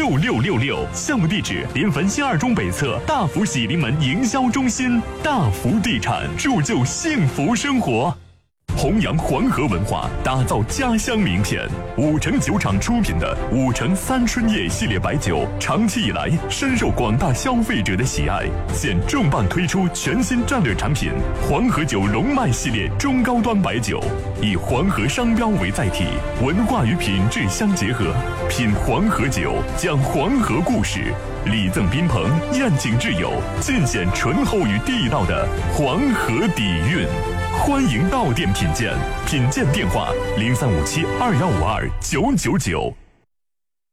6666，项目地址临汾新二中北侧大福喜临门营销中心。大福地产，铸就幸福生活。弘扬黄河文化，打造家乡名片。五城酒厂出品的五城三春叶系列白酒，长期以来深受广大消费者的喜爱。现重磅推出全新战略产品黄河酒龙脉系列中高端白酒，以黄河商标为载体，文化与品质相结合。品黄河酒，讲黄河故事，礼赠宾朋，宴请挚友，尽显醇厚与地道的黄河底蕴。欢迎到店品鉴，品鉴电话035721529999。